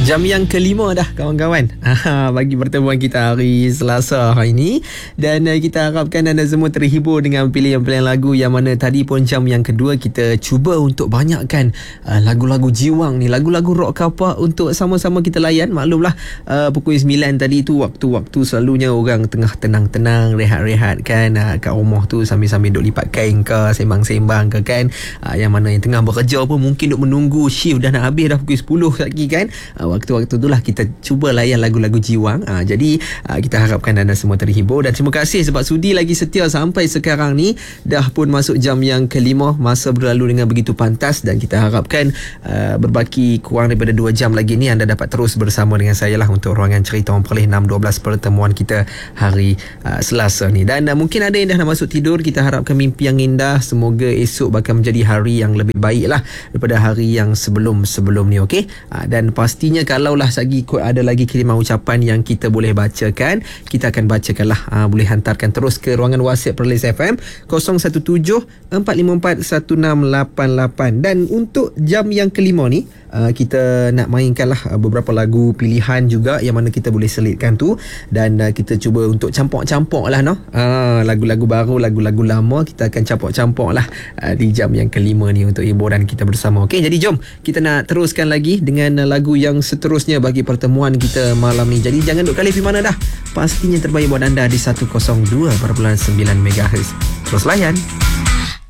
Jam yang kelima dah kawan-kawan. Bagi pertemuan kita hari Selasa hari ini. Dan kita harapkan anda semua terhibur dengan pilihan-pilihan lagu yang mana tadi pun jam yang kedua kita cuba untuk banyakkan lagu-lagu jiwang ni, lagu-lagu rock kapak untuk sama-sama kita layan. Maklumlah pukul 9 tadi tu waktu-waktu selalunya orang tengah tenang-tenang, rehat-rehat kan, kat rumah tu sambil-sambil duk lipat kain ke, sembang-sembang ke kan. Yang mana yang tengah bekerja pun mungkin duk menunggu shift dah nak habis dah pukul 10 lagi kan. Waktu-waktu itulah kita cuba layan lagu-lagu jiwang. Jadi kita harapkan anda semua terhibur dan terima kasih sebab sudi lagi setia sampai sekarang ni. Dah pun masuk jam yang kelima, masa berlalu dengan begitu pantas dan kita harapkan berbaki kurang daripada 2 jam lagi ni anda dapat terus bersama dengan saya lah untuk ruangan cerita orang perleh 6.12 pertemuan kita hari Selasa ni. Dan mungkin ada yang dah nak masuk tidur, kita harapkan mimpi yang indah. Semoga esok bakal menjadi hari yang lebih baik lah daripada hari yang sebelum ni, okey? Dan pastinya kalaulah ada lagi kiriman ucapan yang kita boleh bacakan, kita akan bacakanlah. Boleh hantarkan terus ke ruangan WhatsApp Perlis FM 0174541688. Dan untuk jam yang kelima ni kita nak mainkanlah beberapa lagu pilihan juga yang mana kita boleh selitkan tu. Dan kita cuba untuk campur-campur lah lagu-lagu baru, lagu-lagu lama kita akan campur-campur lah di jam yang kelima ni untuk hiburan kita bersama. Okey, jadi jom kita nak teruskan lagi dengan lagu yang seterusnya bagi pertemuan kita malam ni. Jadi jangan duk kali pergi mana dah. Pastinya terbaik buat anda di 102.9 MHz. Terus layan.